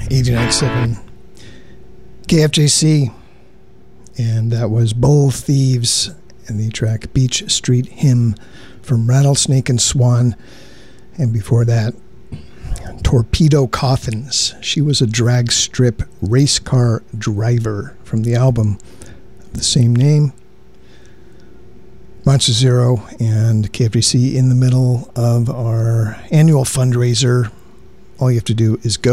89.7 KFJC, and that was Bull Thieves and the track Beach Street Hymn from Rattlesnake and Swan. And before that, Torpedo Coffins. She was a drag strip race car driver from the album of the same name. Monster Zero and KFJC in the middle of our annual fundraiser. All you have to do is go